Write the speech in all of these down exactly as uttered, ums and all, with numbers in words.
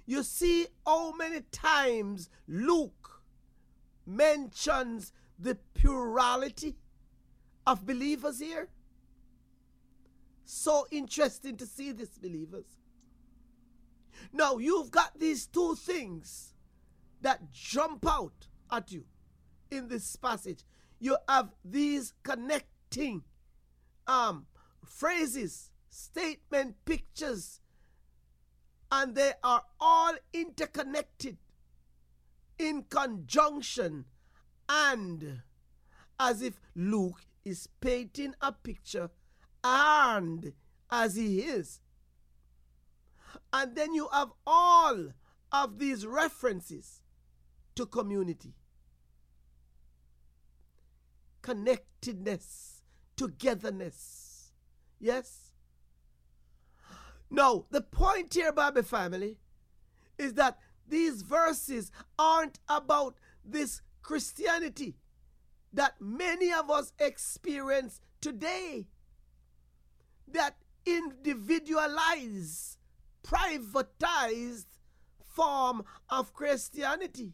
You see how many times Luke mentions the plurality of believers here. So interesting to see this, believers. Now, you've got these two things that jump out at you in this passage. You have these connecting um, phrases, statement, pictures, and they are all interconnected in conjunction, and as if Luke is painting a picture, and as he is. And then you have all of these references to community, connectedness, togetherness. Yes? Now, the point here, Bible family, is that these verses aren't about this Christianity that many of us experience today, that individualized, privatized form of Christianity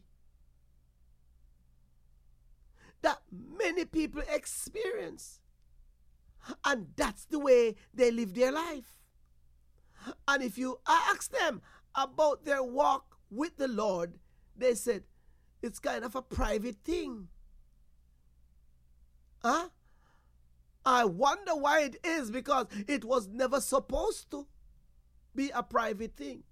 that many people experience. And that's the way they live their life. And if you ask them about their walk with the Lord, they said it's kind of a private thing. Huh? I wonder why it is, because it was never supposed to be a private thing.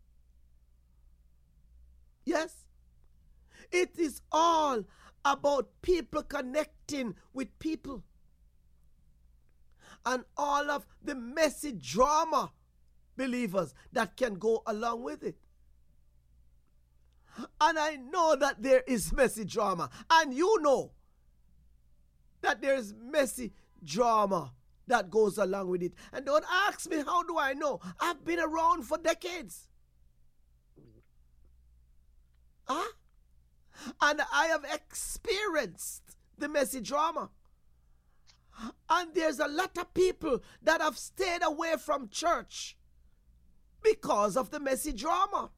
Yes? It is all about people connecting with people. And all of the messy drama, believers, that can go along with it. And I know that there is messy drama. And you know that there is messy drama that goes along with it. And don't ask me, how do I know? I've been around for decades. Huh? And I have experienced the messy drama. And there's a lot of people that have stayed away from church because of the messy drama.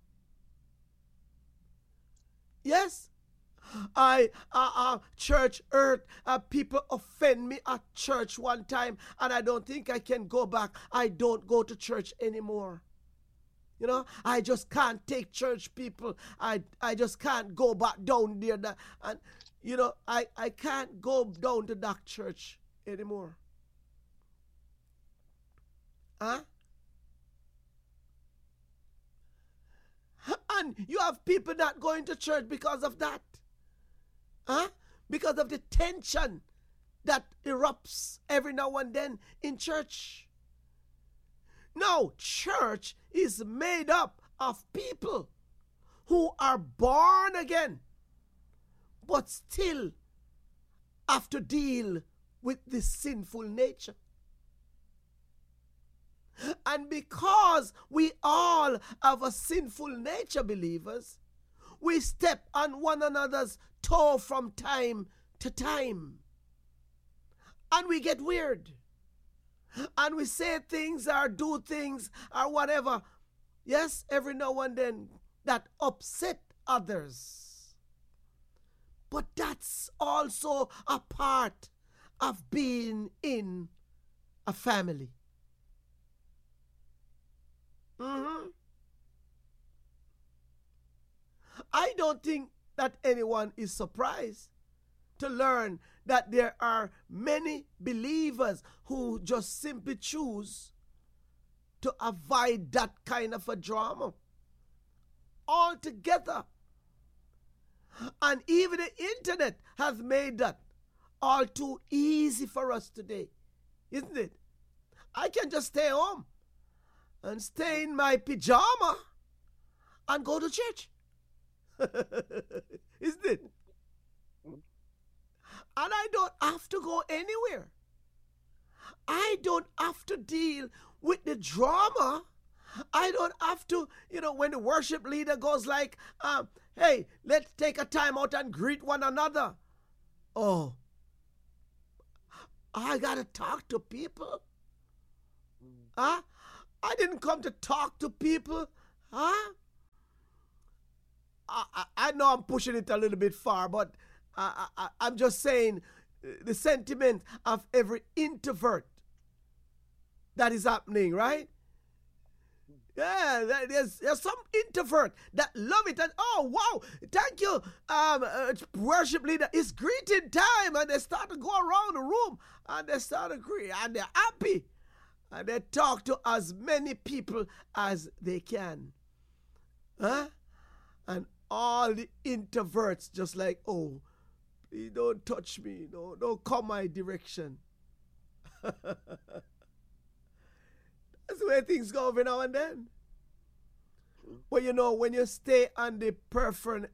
Yes? I, uh, uh, church hurt, uh, people offend me at church one time, and I don't think I can go back. I don't go to church anymore. You know, I just can't take church people. I, I just can't go back down there. That, and, you know, I, I can't go down to that church anymore. Huh? And you have people not going to church because of that. Huh? Because of the tension that erupts every now and then in church. No, church is made up of people who are born again, but still have to deal with this sinful nature. And because we all have a sinful nature, believers, we step on one another's toe from time to time. And we get weird. And we say things or do things or whatever. Yes, every now and then that upset others. But that's also a part of being in a family. Mm-hmm. I don't think that anyone is surprised to learn that there are many believers who just simply choose to avoid that kind of a drama altogether. And even the internet has made that all too easy for us today, isn't it? I can just stay home and stay in my pajama and go to church. Isn't it? And I don't have to go anywhere. I don't have to deal with the drama. I don't have to, you know, when the worship leader goes like, um, hey, let's take a time out and greet one another. Oh, I got to talk to people. Huh? I didn't come to talk to people. Huh? I know I'm pushing it a little bit far, but I, I, I'm just saying the sentiment of every introvert that is happening, right? Yeah, there's, there's some introvert that love it and oh wow, thank you, um, uh, worship leader. It's greeting time, and they start to go around the room and they start to greet and they're happy and they talk to as many people as they can, huh? And all the introverts just like, oh, please don't touch me, no, don't come my direction. That's the way things go every now and then. But you know, when you stay on the peripheral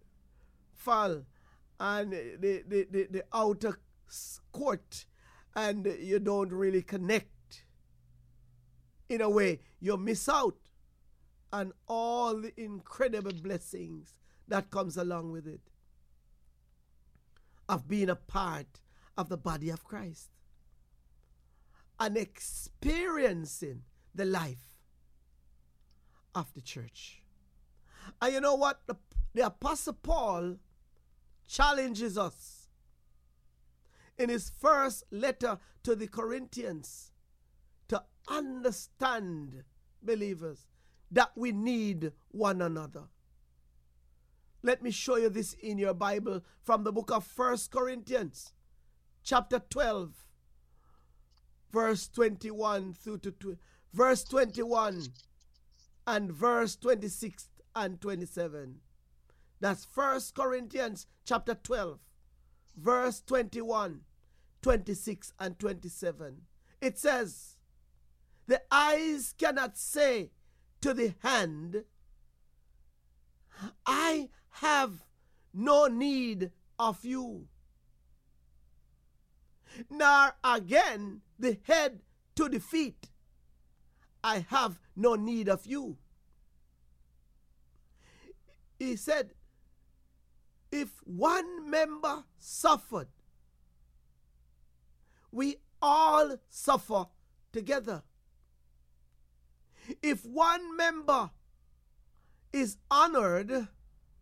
and the, the, the, the outer court and you don't really connect, in a way, you miss out on all the incredible blessings that comes along with it, of being a part of the body of Christ and experiencing the life of the church. And you know what? The, the Apostle Paul challenges us in his first letter to the Corinthians to understand, believers, that we need one another. Let me show you this in your Bible from the book of First Corinthians, chapter twelve, verse twenty-one through to tw- verse twenty-one and verse twenty-six and twenty-seven. That's First Corinthians chapter twelve, verse twenty-one, twenty-six and twenty-seven. It says, the eyes cannot say to the hand, I have no need of you, nor again the head to the feet, I have no need of you. He said, if one member suffered, we all suffer together. If one member is honored,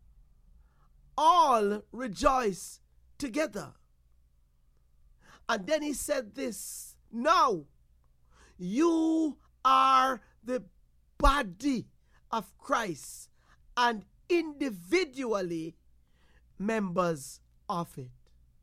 all rejoice together. And then he said this, now you are the body of Christ and individually members of it.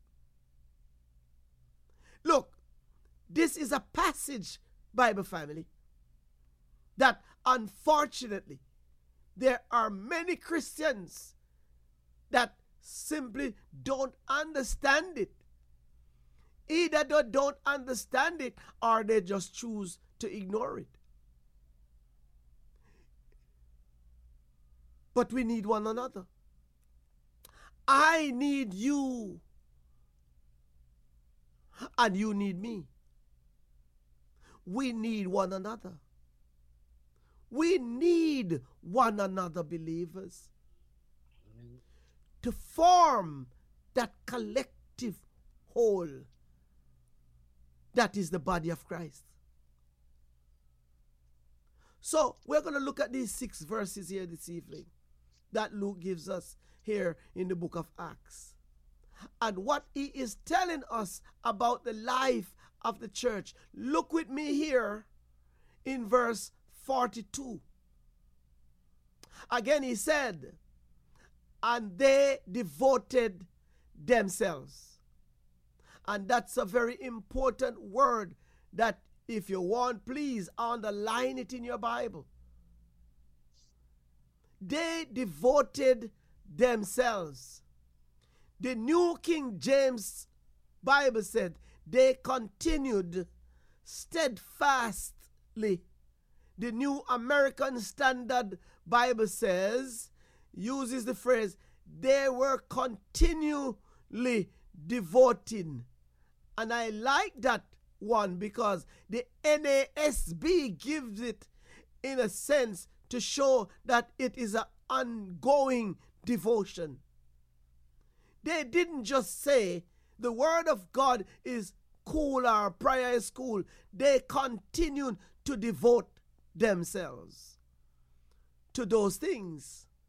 Look, this is a passage, Bible family, that unfortunately there are many Christians that simply don't understand it. Either they don't understand it or they just choose to ignore it. But we need one another. I need you, and you need me. We need one another. We need one another, believers, Amen, to form that collective whole that is the body of Christ. So we're going to look at these six verses here this evening that Luke gives us here in the book of Acts. And what he is telling us about the life of the church. Look with me here in verse forty-two. Again he said, and they devoted themselves. And that's a very important word that, if you want, please underline it in your Bible. They devoted themselves. The New King James Bible said they continued steadfastly. The New American Standard Bible says, uses the phrase, they were continually devoting. And I like that one because the N A S B gives it in a sense to show that it is an ongoing devotion. They didn't just say the word of God is cool or prayer is cool. They continued to devote themselves to those things.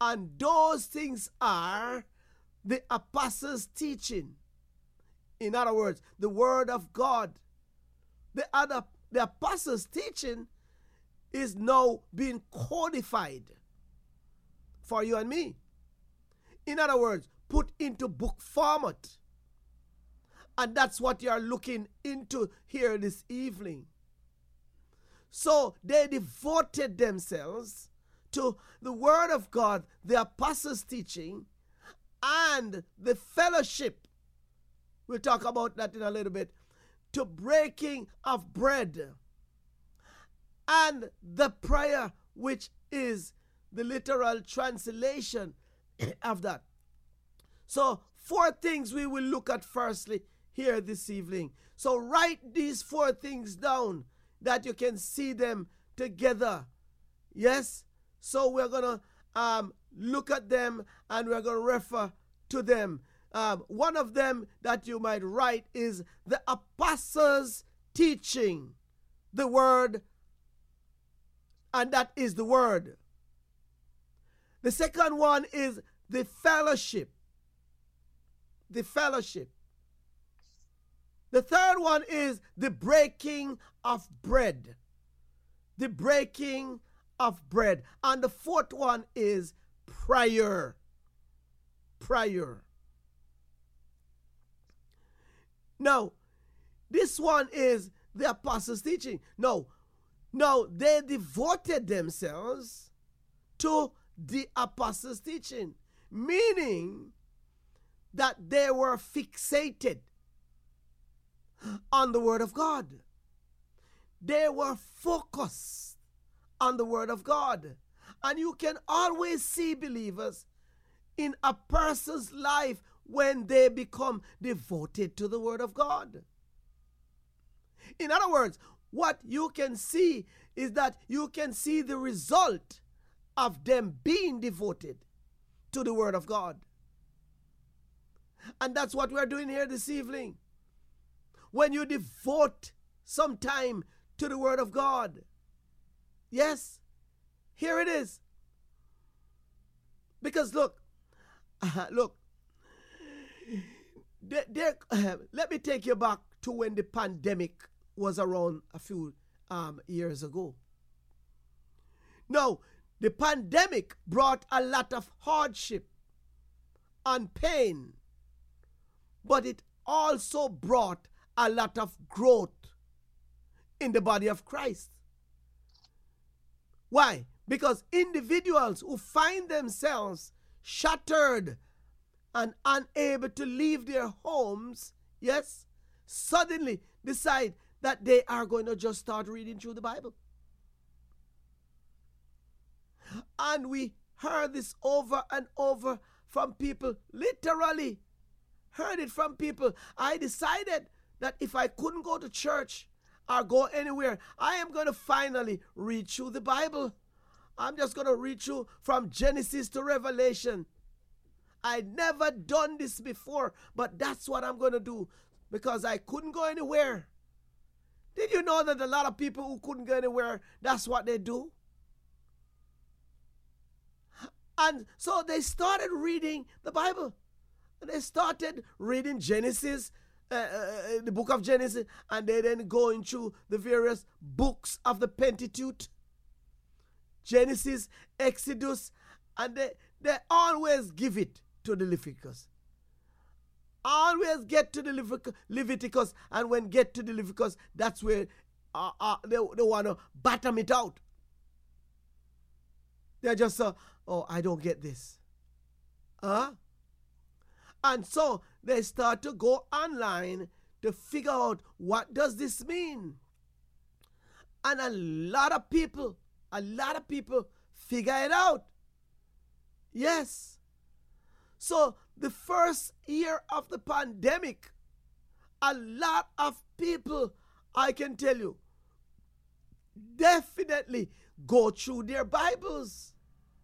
And those things are the apostles' teaching. In other words, the word of God. The other, the apostles' teaching is now being codified for you and me. In other words, put into book format. And that's what you are looking into here this evening. So they devoted themselves to the word of God, the apostles' teaching, and the fellowship. We'll talk about that in a little bit. To breaking of bread. And the prayer, which is the literal translation of that. So, four things we will look at firstly here this evening. So, write these four things down that you can see them together. Yes? So, we're going to um, look at them and we're going to refer to them. Um, one of them that you might write is the apostles' teaching, the word, and that is the word. The second one is the fellowship. The fellowship. The third one is the breaking of bread. The breaking of bread. And the fourth one is prayer. Prayer. Now, this one is the apostles' teaching. No, no, they devoted themselves to the apostles' teaching, meaning that they were fixated on the word of God. They were focused on the word of God. And you can always see, believers, in a person's life when they become devoted to the word of God. In other words, what you can see is that you can see the result of them being devoted to the word of God. And that's what we're doing here this evening. When you devote some time to the word of God. Yes, here it is. Because look, uh, look, there, there, uh, let me take you back to when the pandemic was around a few um, years ago. Now, the pandemic brought a lot of hardship and pain, but it also brought a lot of growth in the body of Christ. Why? Because individuals who find themselves shattered and unable to leave their homes, yes, suddenly decide that they are going to just start reading through the Bible. And we heard this over and over from people, literally heard it from people. I decided that if I couldn't go to church or go anywhere, I am going to finally read through the Bible. I'm just going to read through from Genesis to Revelation. I'd never done this before, but that's what I'm going to do because I couldn't go anywhere. Did you know that a lot of people who couldn't go anywhere, that's what they do? And so they started reading the Bible. They started reading Genesis, uh, uh, the book of Genesis, and they then going through the various books of the Pentateuch, Genesis, Exodus, and they, they always give it to the Leviticus. Always get to the Levit- Leviticus, and when get to the Leviticus, that's where uh, uh, they, they want to bottom it out. They're just, uh, oh, I don't get this. Huh? And so they start to go online to figure out what does this mean. And a lot of people, a lot of people figure it out. Yes. So the first year of the pandemic, a lot of people, I can tell you, definitely go through their Bibles.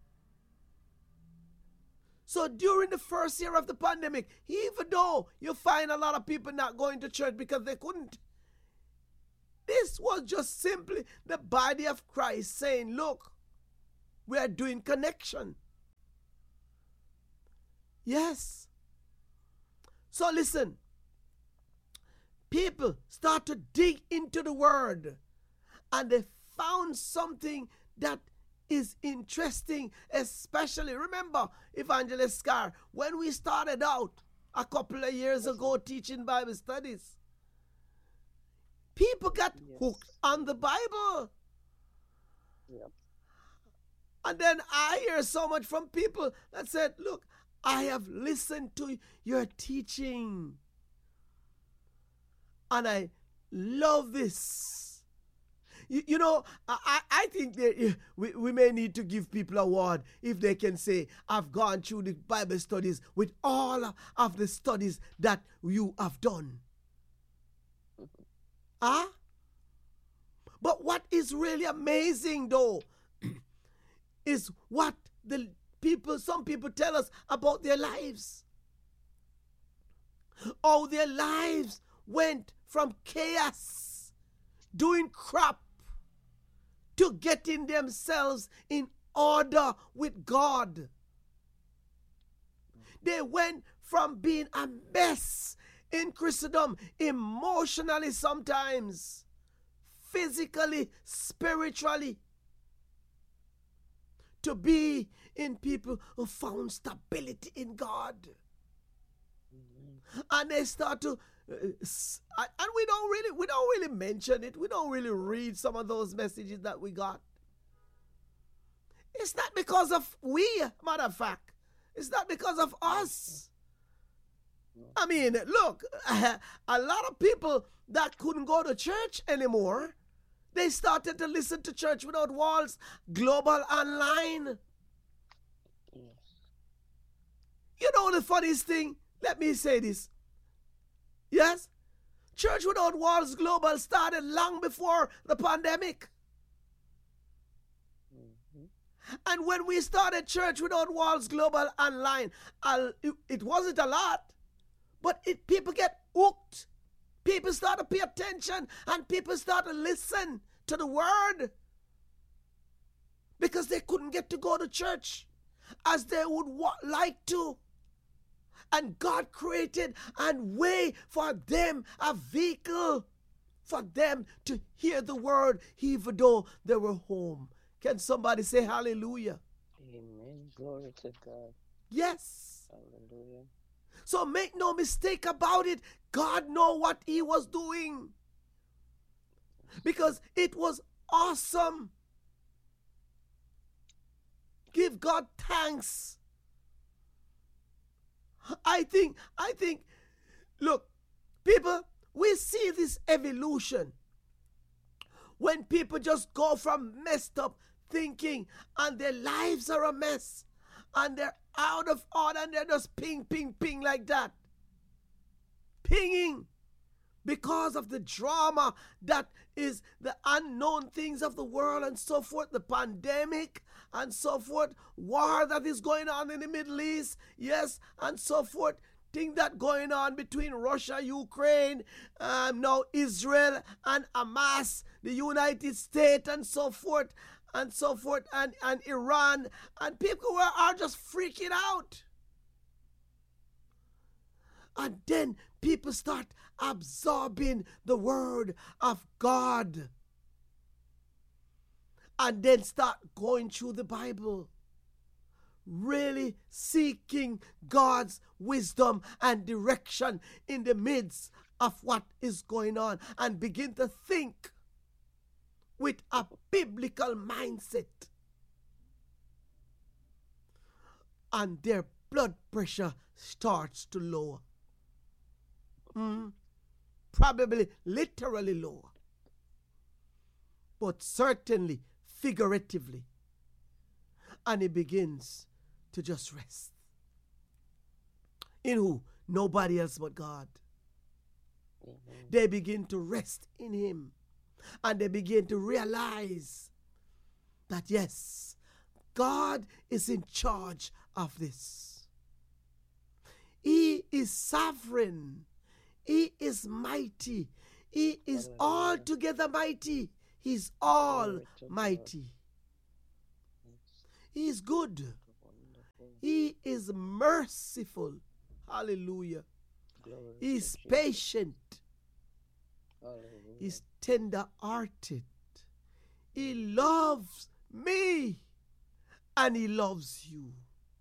So during the first year of the pandemic, even though you find a lot of people not going to church because they couldn't, this was just simply the body of Christ saying, look, we are doing connection. Yes. So listen, people start to dig into the word and they found something that is interesting, especially, remember, Evangelist Scar, when we started out a couple of years ago teaching Bible studies, people got yes. hooked on the Bible. Yep. And then I hear so much from people that said, look, I have listened to your teaching and I love this. You, you know, I, I think that we, we may need to give people a award if they can say, I've gone through the Bible studies with all of the studies that you have done. Huh? But what is really amazing though is what the people, some people tell us about their lives. Oh, their lives went from chaos, doing crap, to getting themselves in order with God. They went from being a mess in Christendom, emotionally sometimes, physically, spiritually, to be in people who found stability in God. Mm-hmm. And they start to, uh, and we don't really, we don't really mention it. We don't really read some of those messages that we got. It's not because of we, matter of fact. It's not because of us. I mean, look, a lot of people that couldn't go to church anymore, they started to listen to Church Without Walls, Global Online. Yes. You know the funniest thing? Let me say this. Yes? Church Without Walls Global started long before the pandemic. Mm-hmm. And when we started Church Without Walls Global Online, uh, it, it wasn't a lot, but it, people get hooked. People start to pay attention and people start to listen to the word because they couldn't get to go to church as they would wa- like to. And God created a way for them, a vehicle for them to hear the word even though they were home. Can somebody say hallelujah? Amen. Glory to God. Yes. Hallelujah. So make no mistake about it. God know what he was doing. Because it was awesome. Give God thanks. I think, I think, look, people, we see this evolution. When people just go from messed up thinking and their lives are a mess and they're out of order and they're just ping, ping, ping like that. Pinging because of the drama that is the unknown things of the world and so forth, the pandemic and so forth, war that is going on in the Middle East, yes, and so forth, thing that going on between Russia, Ukraine, um, now Israel and Hamas, the United States and so forth, and so forth, and, and Iran, and people are, are just freaking out. And then people start absorbing the word of God. And then start going through the Bible. Really seeking God's wisdom and direction in the midst of what is going on. And begin to think with a biblical mindset. And their blood pressure starts to lower. Mm, probably literally lower. But certainly figuratively. And it begins to just rest. In who? Nobody else but God. Mm-hmm. They begin to rest in him. And they begin to realize that yes, God is in charge of this. He is sovereign. He is mighty. He is altogether mighty. He's almighty. He is good. He is is merciful. Hallelujah. Glory He to is Jesus. patient. Hallelujah. He's tender-hearted. He loves me and he loves you.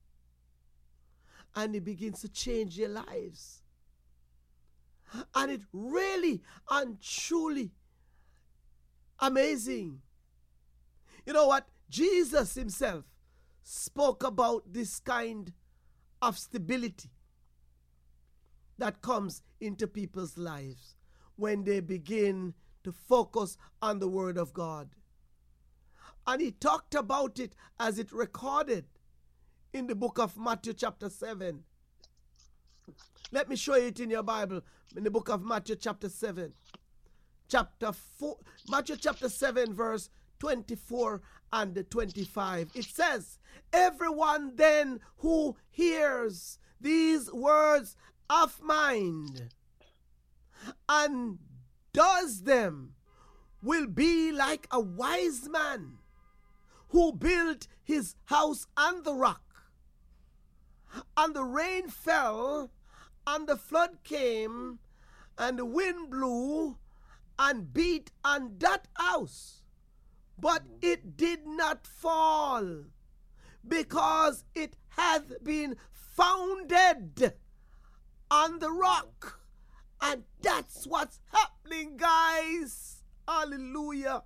And he begins to change your lives. And it really and truly amazing. You know what? Jesus himself spoke about this kind of stability that comes into people's lives when they begin to focus on the Word of God. And he talked about it as it recorded in the book of Matthew chapter seven. Let me show you it in your Bible, in the book of Matthew chapter seven. Chapter four, Matthew chapter seven, verse twenty-four and twenty-five. It says, everyone then who hears these words of mine and does them will be like a wise man who built his house on the rock. And the rain fell, and the flood came, and the wind blew and beat on that house. But it did not fall, because it hath been founded on the rock. And that's what's happening, guys. Hallelujah.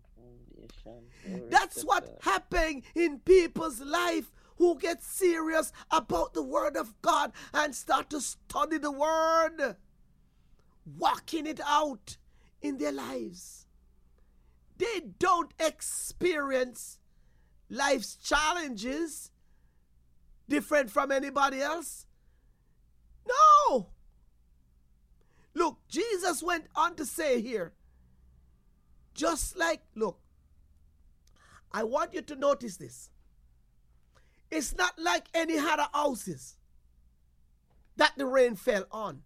That's what happened in people's life who get serious about the Word of God and start to study the Word, walking it out in their lives. They don't experience life's challenges different from anybody else. No. Look, Jesus went on to say here, just like, look, I want you to notice this. It's not like any other houses that the rain fell on.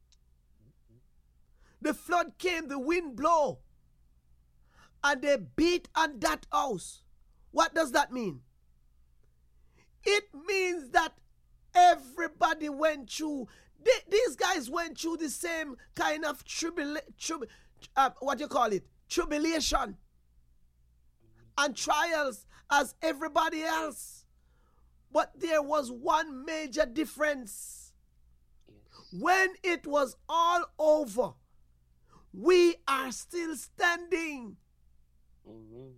The flood came, the wind blew, and they beat on that house. What does that mean? It means that everybody went through, they, these guys went through the same kind of tribula, trib, uh, what you call it, tribulation and trials as everybody else. But there was one major difference. Yes. When it was all over, we are still standing. Mm-hmm.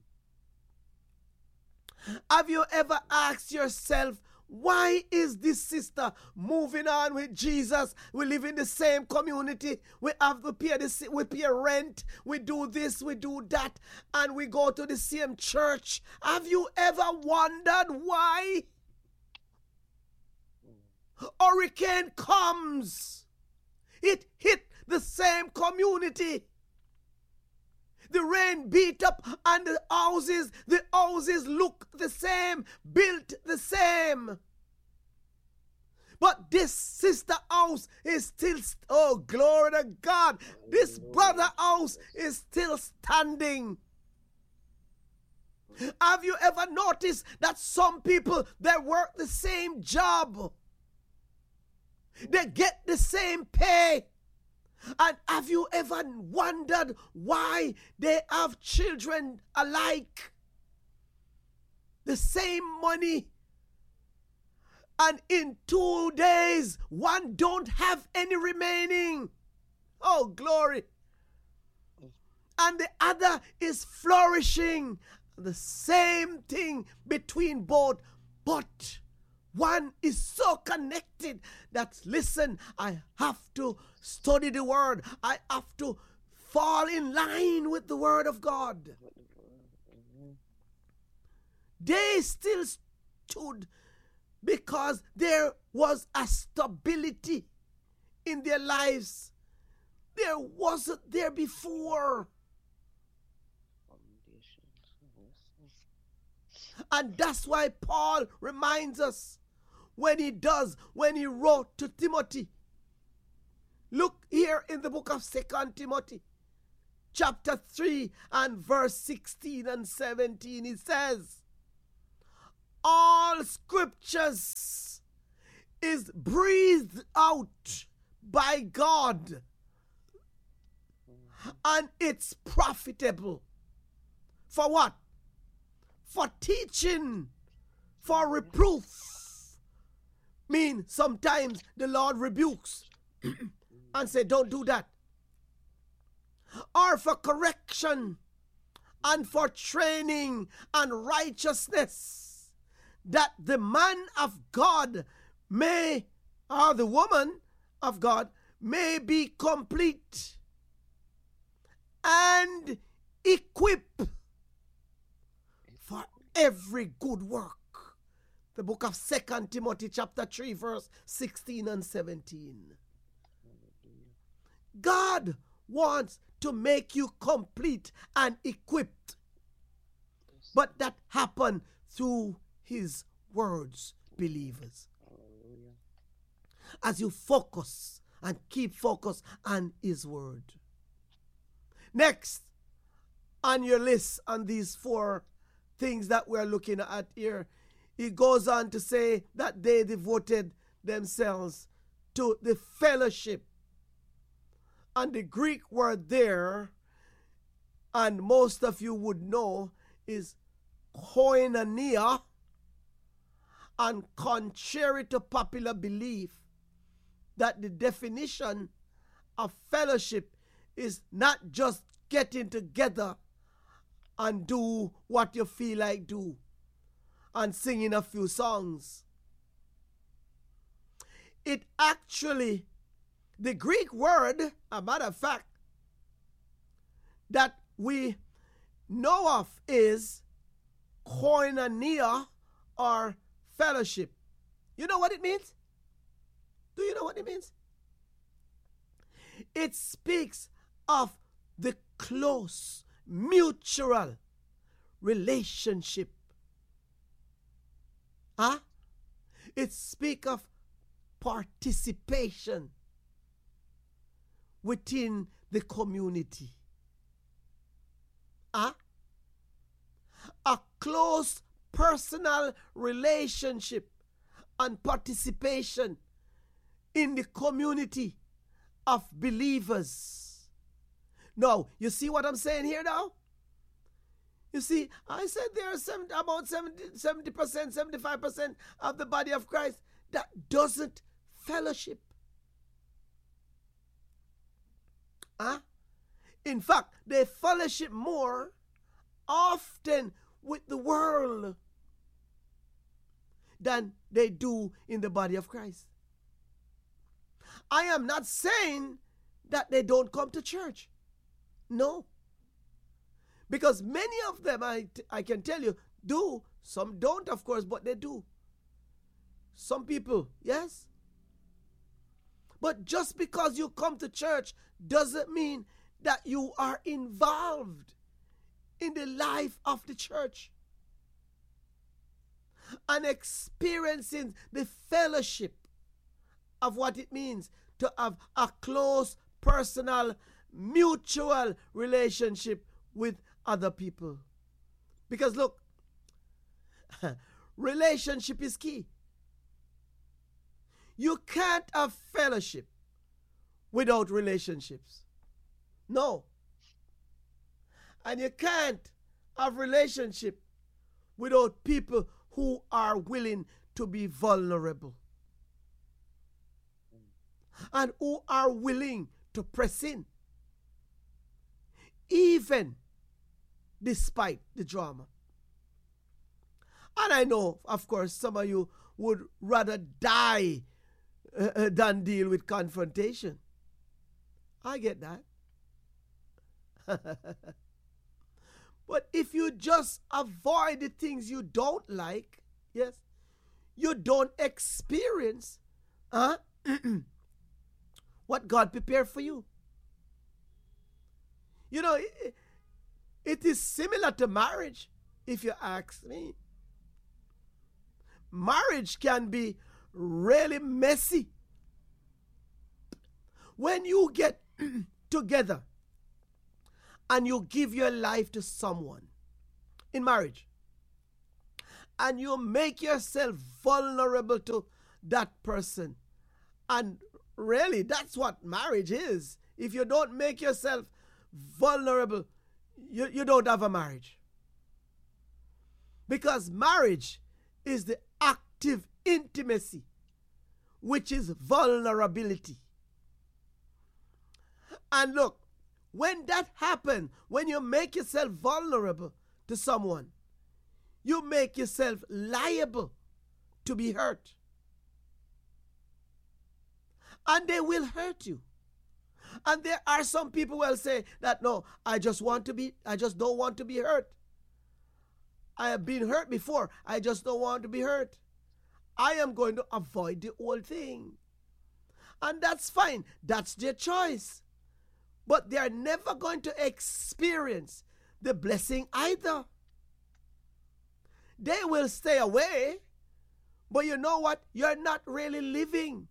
Have you ever asked yourself, why is this sister moving on with Jesus? We live in the same community. We have to pay the, we pay rent. We do this, we do that, and we go to the same church. Have you ever wondered why? Hurricane comes. It hit the same community. The rain beat up on the houses. The houses look the same, built the same. But this sister house is still, oh, glory to God. This brother house is still standing. Have you ever noticed that some people, they work the same job? They get the same pay. And have you ever wondered why they have children alike? The same money. And in two days, one don't have any remaining. Oh, glory. And the other is flourishing. The same thing between both. But one is so connected that, listen, I have to study the Word. I have to fall in line with the Word of God. They still stood because there was a stability in their lives. There wasn't there before. And that's why Paul reminds us when he does, when he wrote to Timothy. Look here in the book of Second Timothy, chapter three and verse sixteen and seventeen. It says, all scriptures is breathed out by God, and it's profitable. For what? For teaching, for reproof. Mean sometimes the Lord rebukes and say, don't do that. Or for correction and for training and righteousness, that the man of God may, or the woman of God, may be complete and equipped for every good work. The book of Second Timothy chapter three verse sixteen and seventeen. God wants to make you complete and equipped. But that happened through his words, believers. Hallelujah. As you focus and keep focus on his word. Next on your list on these four things that we're looking at here, he goes on to say that they devoted themselves to the fellowship. And the Greek word there, and most of you would know, is koinonia. And contrary to popular belief, that the definition of fellowship is not just getting together and do what you feel like do and singing a few songs. It actually, the Greek word, a matter of fact, that we know of is koinonia, or fellowship. You know what it means? Do you know what it means? It speaks of the close, mutual relationship. Huh? It speaks of participation within the community. Huh? A close personal relationship and participation in the community of believers. Now, you see what I'm saying here now? You see, I said there are seventy, about seventy percent, seventy-five percent of the body of Christ that doesn't fellowship. Huh? In fact, they fellowship more often with the world than they do in the body of Christ. I am not saying that they don't come to church. No. Because many of them, I, I can tell you, do. Some don't, of course, but they do. Some people, yes. But just because you come to church doesn't mean that you are involved in the life of the church and experiencing the fellowship of what it means to have a close, personal, mutual relationship with other people. Because look, relationship is key. You can't have fellowship without relationships. No. And you can't have relationship without people who are willing to be vulnerable and who are willing to press in, even despite the drama. And I know, of course, some of you would rather die uh, than deal with confrontation. I get that. But if you just avoid the things you don't like, yes, you don't experience huh, what God prepared for you. You know, it, it is similar to marriage, if you ask me. Marriage can be really messy. When you get together and you give your life to someone in marriage, and you make yourself vulnerable to that person. And really, that's what marriage is. If you don't make yourself vulnerable, you, you don't have a marriage. Because marriage is the active intimacy, which is vulnerability. And look, when that happens, when you make yourself vulnerable to someone, you make yourself liable to be hurt. And they will hurt you. And there are some people who will say that, no, I just want to be, I just don't want to be hurt. I have been hurt before. I just don't want to be hurt. I am going to avoid the whole thing. And that's fine. That's their choice. But they are never going to experience the blessing either. They will stay away. But you know what? You're not really living.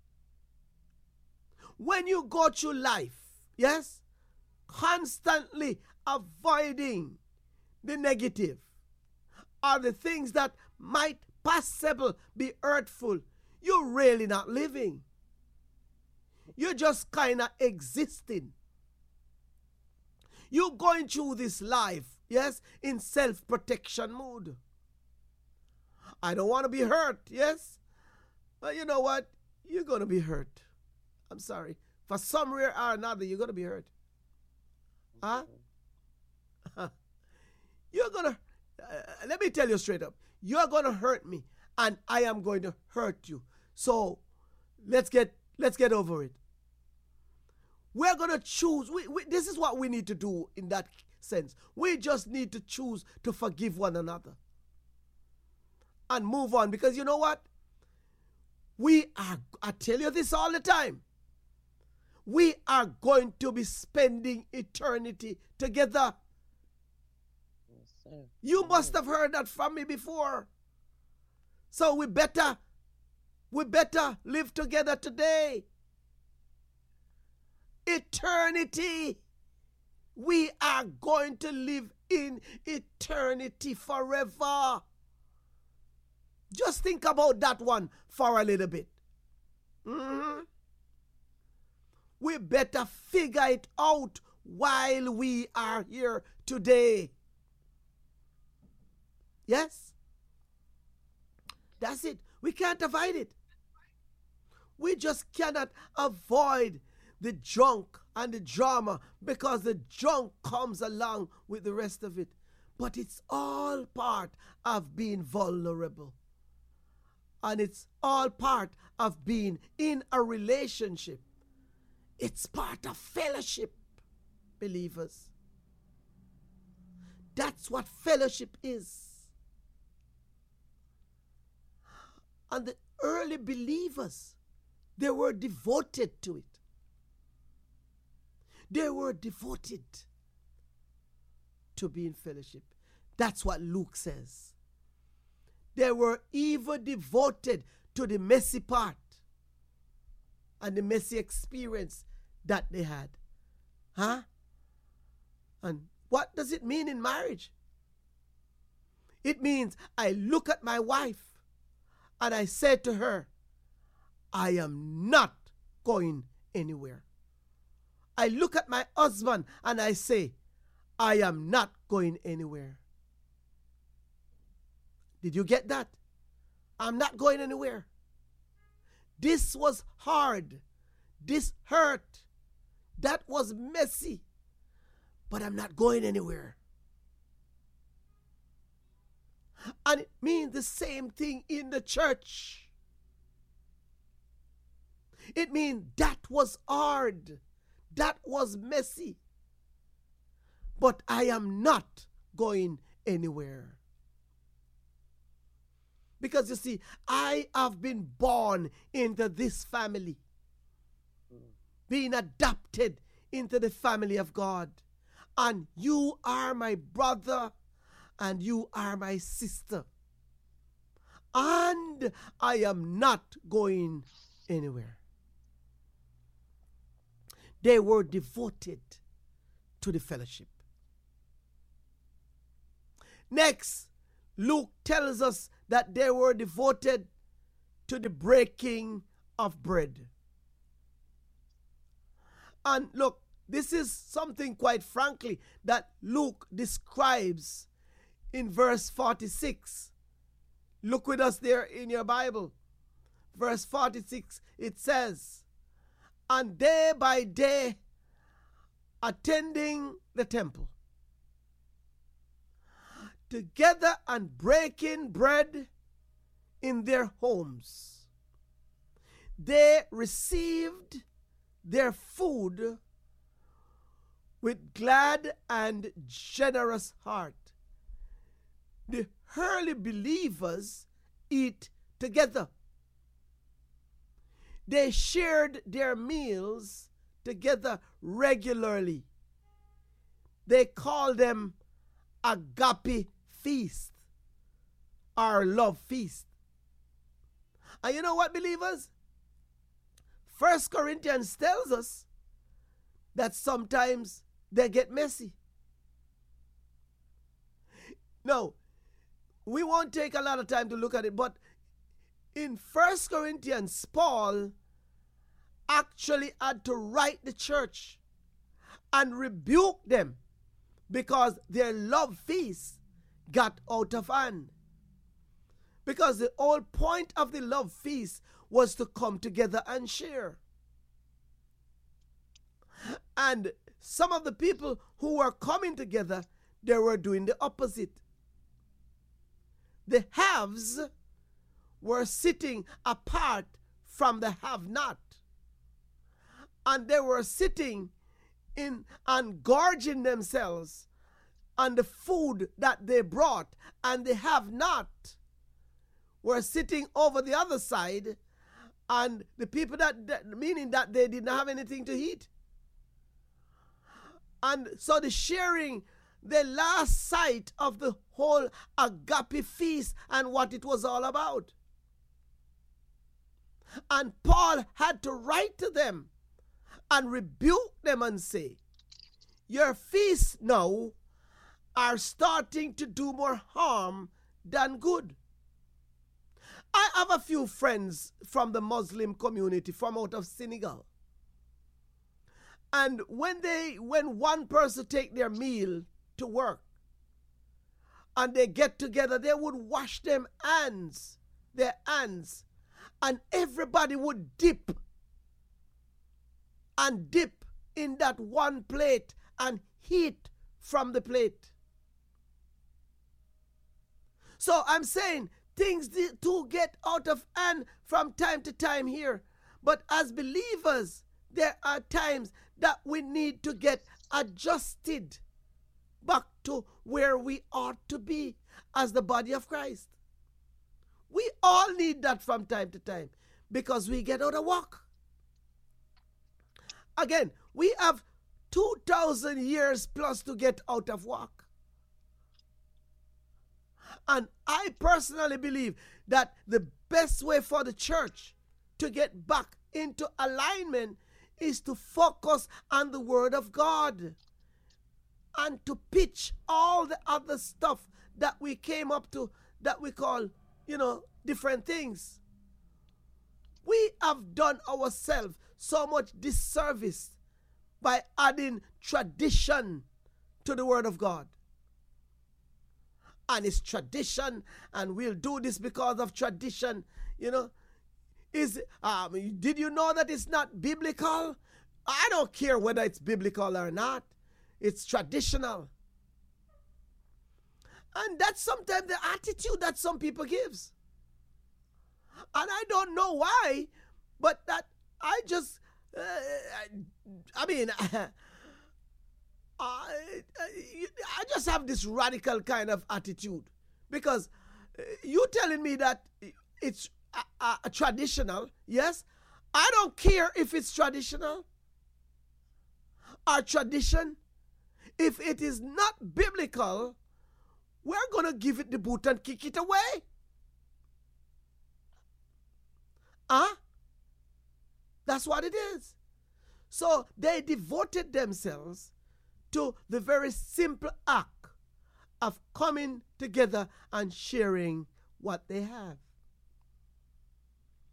When you go through life, yes, constantly avoiding the negative or the things that might possibly be hurtful, you're really not living. You're just kind of existing. You're going through this life, yes, in self-protection mode. I don't want to be hurt, yes? But you know what? You're going to be hurt. I'm sorry. For some reason or another, you're going to be hurt. Huh? You're going to, uh, let me tell you straight up. You're going to hurt me, and I am going to hurt you. So let's get, let's get over it. We're going to choose. We, we, this is what we need to do in that sense. We just need to choose to forgive one another and move on. Because you know what? We are, I tell you this all the time, we are going to be spending eternity together. Yes, sir. You must have heard that from me before. So we better, we better live together today. Eternity. We are going to live in eternity forever. Just think about that one for a little bit. Mm-hmm. We better figure it out while we are here today. Yes? That's it. We can't avoid it. We just cannot avoid the junk and the drama because the junk comes along with the rest of it. But it's all part of being vulnerable. And it's all part of being in a relationship. It's part of fellowship, believers. That's what fellowship is. And the early believers, they were devoted to it. They were devoted to being fellowship. That's what Luke says. They were even devoted to the messy part and the messy experience that they had. Huh? And what does it mean in marriage? It means I look at my wife and I say to her, I am not going anywhere. I look at my husband and I say, I am not going anywhere. Did you get that? I'm not going anywhere. This was hard. This hurt. That was messy. But I'm not going anywhere. And it means the same thing in the church. It means that was hard. That was messy. But I am not going anywhere. Because you see, I have been born into this family. Being adopted into the family of God. And you are my brother and you are my sister. And I am not going anywhere. They were devoted to the fellowship. Next, Luke tells us that they were devoted to the breaking of bread. And look, this is something, quite frankly, that Luke describes in verse forty-six. Look with us there in your Bible. Verse forty-six, it says, and day by day attending the temple, together and breaking bread in their homes, they received their food with glad and generous heart. The early believers eat together. They shared their meals together regularly. They call them agape feast or love feast. And you know what, believers? First Corinthians tells us that sometimes they get messy. Now, we won't take a lot of time to look at it, but in First Corinthians, Paul actually had to write the church and rebuke them because their love feast got out of hand. Because the whole point of the love feast was to come together and share. And some of the people who were coming together, they were doing the opposite. The haves were sitting apart from the have-not. And they were sitting in and gorging themselves on the food that they brought. And the have-not were sitting over the other side, and the people that, that, meaning that they didn't have anything to eat. And so the sharing, the last sight of the whole agape feast and what it was all about. And Paul had to write to them and rebuke them and say, your feasts now are starting to do more harm than good. I have a few friends from the Muslim community from out of Senegal. And when they, when one person take their meal to work and they get together, they would wash them hands, their hands, and everybody would dip and dip in that one plate and eat from the plate. So I'm saying things do get out of hand from time to time here. But as believers, there are times that we need to get adjusted back to where we ought to be as the body of Christ. We all need that from time to time because we get out of whack. Again, we have two thousand years plus to get out of whack. And I personally believe that the best way for the church to get back into alignment is to focus on the Word of God and to pitch all the other stuff that we came up to that we call, you know, different things. We have done ourselves so much disservice by adding tradition to the Word of God. And it's tradition, and we'll do this because of tradition. You know, is um, did you know that it's not biblical? I don't care whether it's biblical or not. It's traditional. And that's sometimes the attitude that some people gives. And I don't know why, but that I just, uh, I mean, I, I just have this radical kind of attitude. Because you telling me that it's a, a, a traditional, yes? I don't care if it's traditional or tradition. If it is not biblical, we're going to give it the boot and kick it away. Huh? That's what it is. So they devoted themselves to the very simple act of coming together and sharing what they have.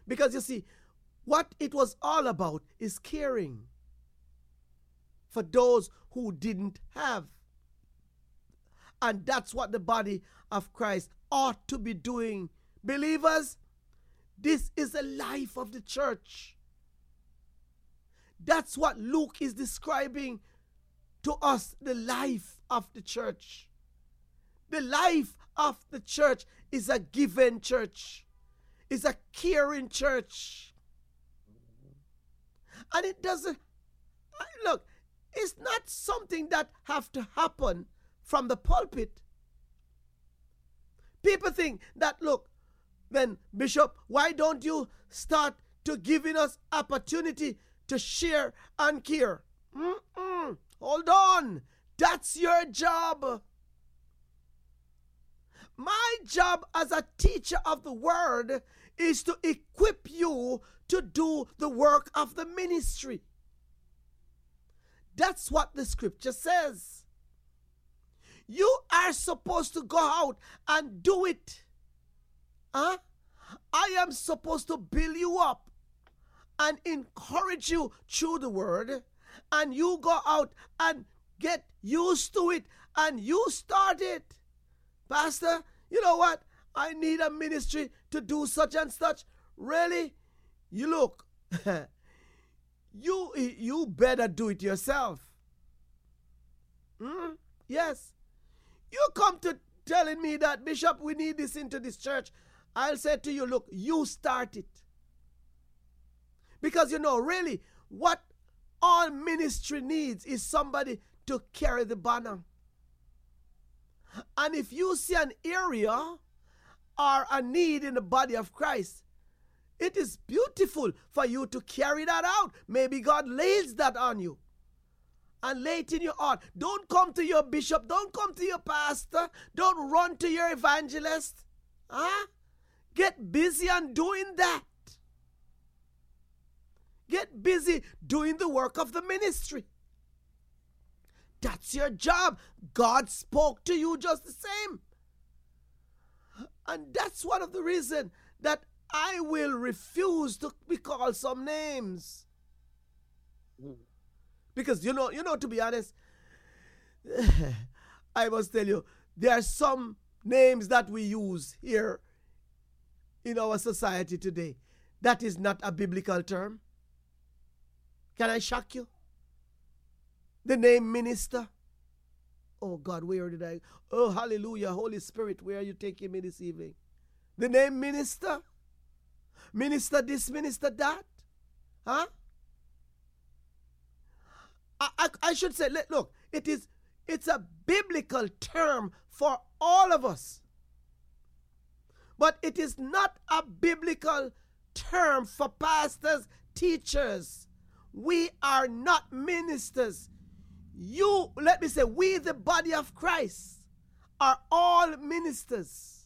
Because you see, what it was all about is caring for those who didn't have. And that's what the body of Christ ought to be doing. Believers, this is the life of the church. That's what Luke is describing to us, the life of the church. The life of the church is a given church. It's a caring church. And it doesn't, look, it's not something that have to happen from the pulpit. People think that, look, then Bishop, why don't you start to giving us opportunity to share and care? Mm-mm. Hold on. That's your job. My job as a teacher of the word is to equip you to do the work of the ministry. That's what the scripture says. You are supposed to go out and do it. Huh? I am supposed to build you up and encourage you through the word, and you go out and get used to it, and you start it. Pastor, you know what? I need a ministry to do such and such. Really? You look, you, you better do it yourself. Mm? Yes. You come to telling me that, Bishop, we need this into this church. I'll say to you, look, you start it. Because, you know, really, what all ministry needs is somebody to carry the banner. And if you see an area or a need in the body of Christ, it is beautiful for you to carry that out. Maybe God lays that on you and lay it in your heart. Don't come to your bishop. Don't come to your pastor. Don't run to your evangelist. Huh? Get busy on doing that. Get busy doing the work of the ministry. That's your job. God spoke to you just the same. And that's one of the reasons that I will refuse to be called some names. Because, you know, you know, to be honest, I must tell you, there are some names that we use here in our society today. That is not a biblical term. Can I shock you? The name minister. Oh God, where did I? Oh, hallelujah, Holy Spirit, where are you taking me this evening? The name minister? Minister this, minister that? Huh? I, I, I should say, look, it is, it's a biblical term for all of us. But it is not a biblical term for pastors, teachers. We are not ministers. You, let me say, we, the body of Christ, are all ministers.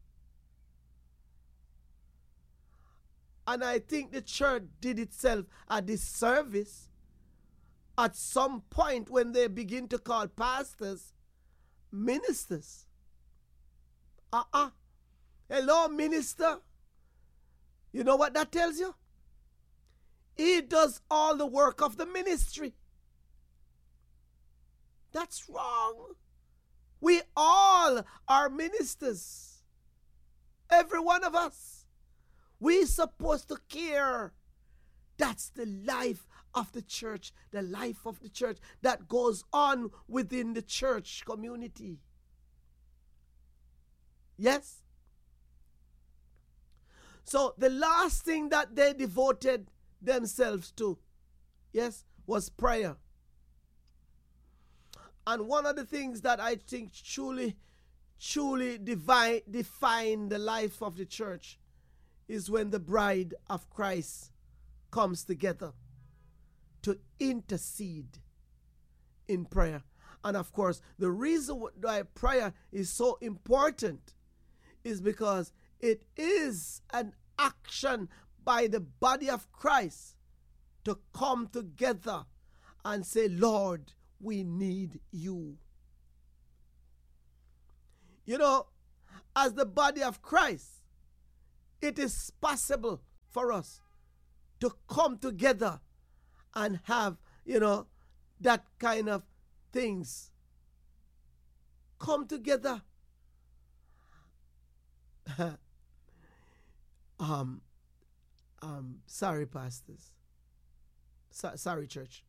And I think the church did itself a disservice at some point when they begin to call pastors ministers. Uh-uh. Hello, minister. You know what that tells you? He does all the work of the ministry. That's wrong. We all are ministers. Every one of us. We're supposed to care. That's the life of the church, the life of the church that goes on within the church community. Yes? So the last thing that they devoted themselves to, yes, was prayer. And one of the things that I think truly, truly divine, define the life of the church is when the bride of Christ comes together to intercede in prayer. And of course, the reason why prayer is so important is because it is an action by the body of Christ to come together and say, Lord, we need you. You know, as the body of Christ, it is possible for us to come together and have, you know, that kind of things. Come together. um, um, sorry, pastors. So, sorry, church.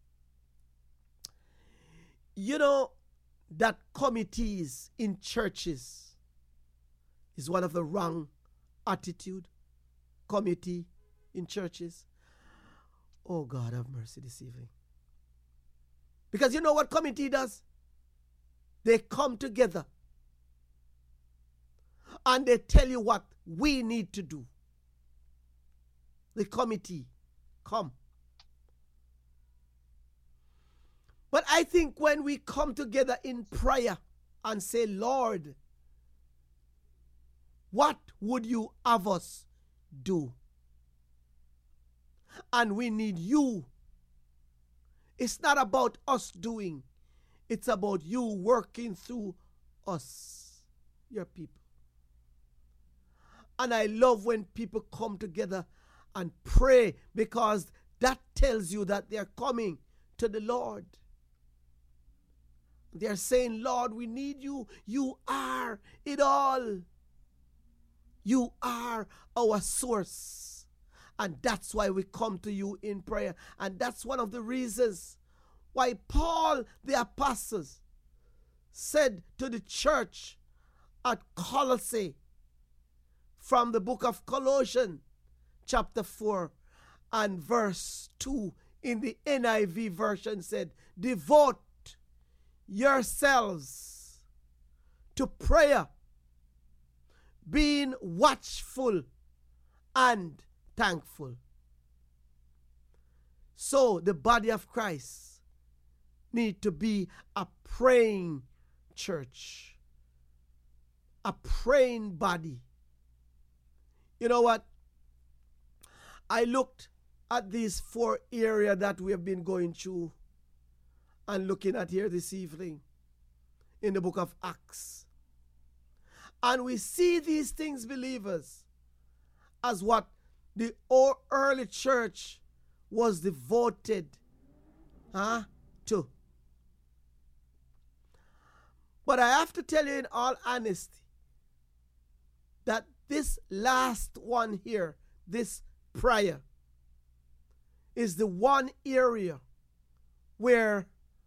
You know that committees in churches is one of the wrong attitude. Committee in churches. Oh, God, have mercy this evening. Because you know what committee does? They come together and they tell you what we need to do. The committee come. But I think when we come together in prayer and say, Lord, what would you have us do? And we need you. It's not about us doing. It's about you working through us, your people. And I love when people come together and pray, because that tells you that they're coming to the Lord. They're saying, Lord, we need you. You are it all. You are our source. And that's why we come to you in prayer. And that's one of the reasons why Paul the apostle said to the church at Colossae, from the book of Colossians chapter four and verse two in the N I V version, said, devote yourselves to prayer, being watchful and thankful. So the body of Christ need to be a praying church, a praying body. You know what? I looked at these four areas that we have been going through and looking at here this evening in the book of Acts. And we see these things, believers, as what the early church was devoted huh, to. But I have to tell you in all honesty that this last one here, this prayer, is the one area where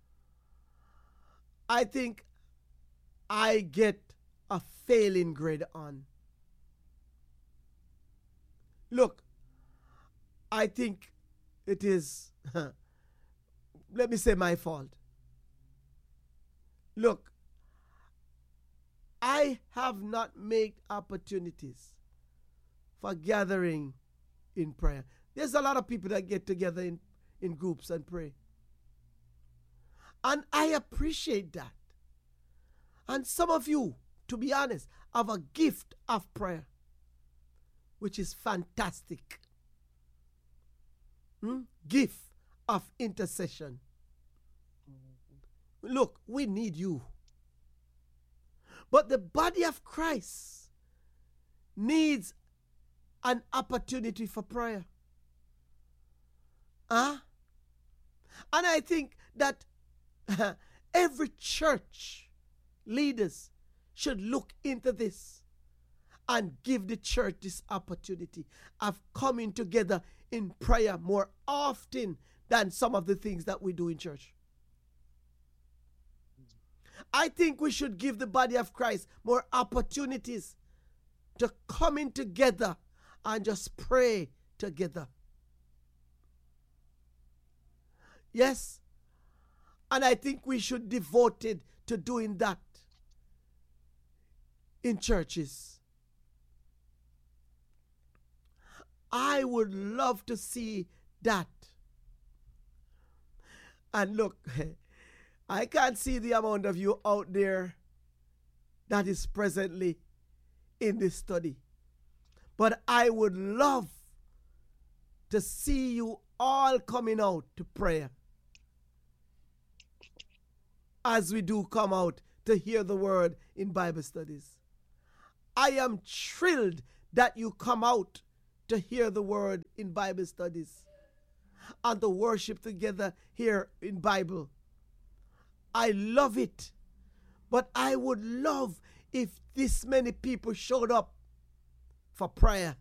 I think I get a failing grade on. Look, I think it is, let me say, my fault. Look, I have not made opportunities for gathering in prayer. There's a lot of people that get together in, in groups and pray. And I appreciate that. And some of you, to be honest, have a gift of prayer, which is fantastic. Hmm? Gift of intercession. Look, we need you. But the body of Christ needs an opportunity for prayer. Huh? And I think that every church leaders should look into this and give the church this opportunity of coming together in prayer more often than some of the things that we do in church. I think we should give the body of Christ more opportunities to come in together and just pray together. Yes, and I think we should devote it to doing that in churches. I would love to see that. And look, I can't see the amount of you out there that is presently in this study. But I would love to see you all coming out to prayer as we do come out to hear the word in Bible studies. I am thrilled that you come out to hear the word in Bible studies and to worship together here in Bible. I love it. But I would love if this many people showed up for prayer.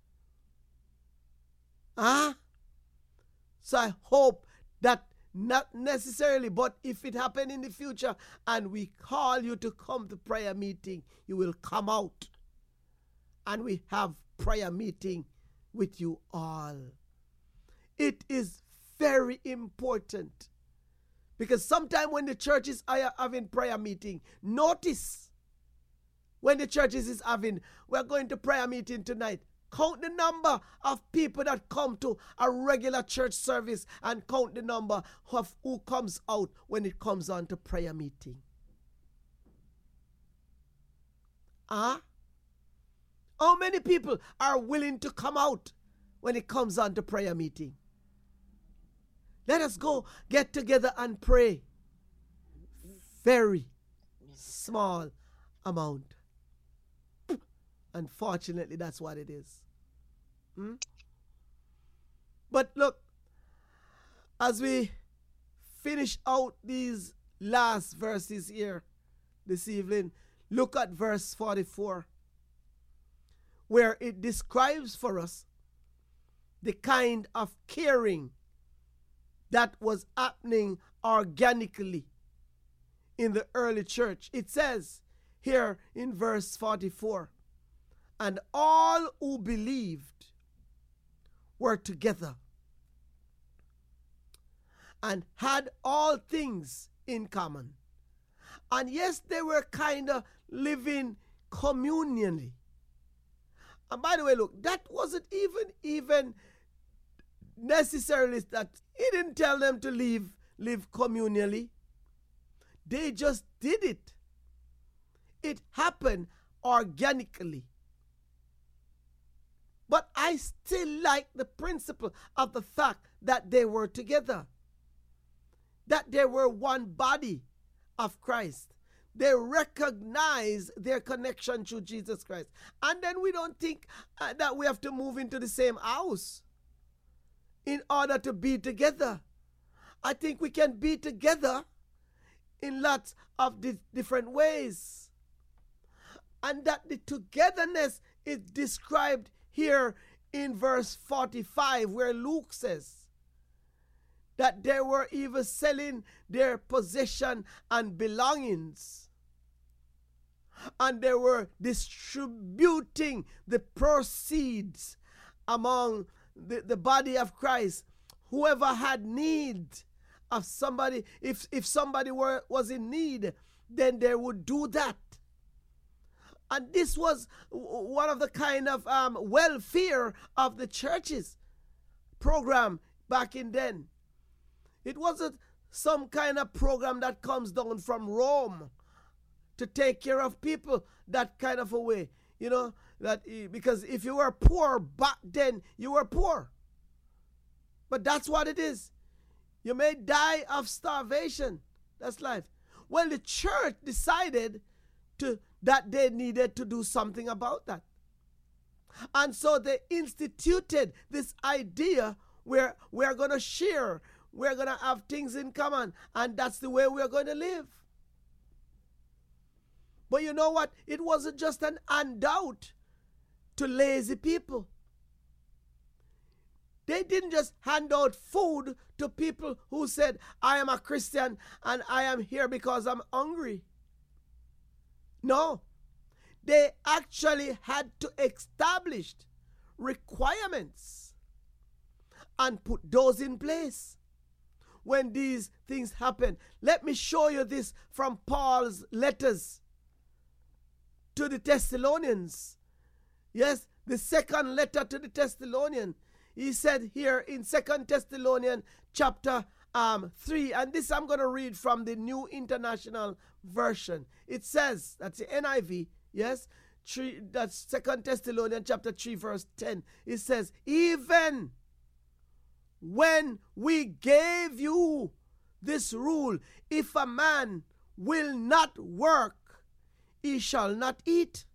Huh? So I hope that not necessarily, but if it happen in the future and we call you to come to prayer meeting, you will come out. And we have prayer meeting with you all. It is very important. Because sometimes when the churches are having prayer meeting, notice when the churches is having, we're going to prayer meeting tonight. Count the number of people that come to a regular church service and count the number of who comes out when it comes on to prayer meeting. Ah? Huh? How many people are willing to come out when it comes on to prayer meeting? Let us go get together and pray. Very small amount. Unfortunately, that's what it is. Hmm? But look, as we finish out these last verses here this evening, look at verse forty-four, where it describes for us the kind of caring that was happening organically in the early church. It says here in verse forty-four, and all who believed were together and had all things in common. And yes, they were kind of living communally. And by the way, look, that wasn't even even necessarily that he didn't tell them to live live communally. They just did it. It happened organically. But I still like the principle of the fact that they were together, that they were one body of Christ. They recognize their connection to Jesus Christ. And then we don't think uh, that we have to move into the same house in order to be together. I think we can be together in lots of di- different ways. And that the togetherness is described here in verse forty-five, where Luke says that they were even selling their possession and belongings, and they were distributing the proceeds among the, the body of Christ. Whoever had need of somebody, if, if somebody were, was in need, then they would do that. And this was one of the kind of um, welfare of the churches program back in then. It wasn't some kind of program that comes down from Rome to take care of people that kind of a way. You know, that because if you were poor back then, you were poor. But that's what it is. You may die of starvation. That's life. Well, the church decided to that they needed to do something about that. And so they instituted this idea where we're going to share, we're going to have things in common, and that's the way we're going to live. But you know what? It wasn't just an handout to lazy people. They didn't just hand out food to people who said, I am a Christian and I am here because I'm hungry. No, they actually had to establish requirements and put those in place when these things happen. Let me show you this from Paul's letters to the Thessalonians. Yes, the second letter to the Thessalonians. He said here in Second Thessalonians chapter um, three, and this I'm going to read from the New International Version. It says, that's the N I V, yes, three, that's Second Thessalonians chapter three, verse ten. It says, even when we gave you this rule, if a man will not work, he shall not eat.